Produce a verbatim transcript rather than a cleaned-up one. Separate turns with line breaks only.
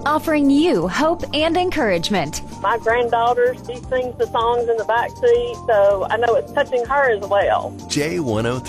offering you hope and encouragement.
My granddaughter, she sings the songs in the back seat, so I know it's touching her as well.
J one oh three